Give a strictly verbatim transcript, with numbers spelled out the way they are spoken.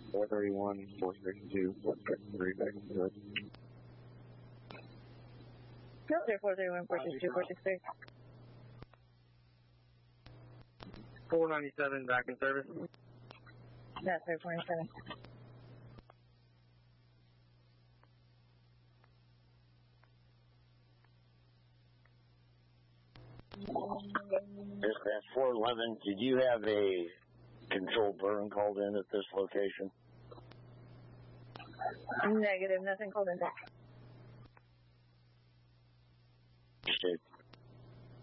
four thirty-one, four sixty-two, four thirty-three, back and forth. No, they're four thirty-one, four sixty-two, four sixty-three. four ninety-seven, back in service. That's right, four ninety-seven. Dispatch four eleven, did you have a controlled burn called in at this location? Negative, nothing called in back. Understood.